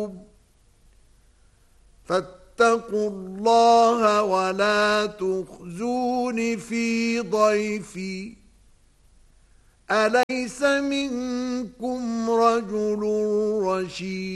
فاتقوا الله ولا تخزون في ضيفي أليس منكم رجل رشيد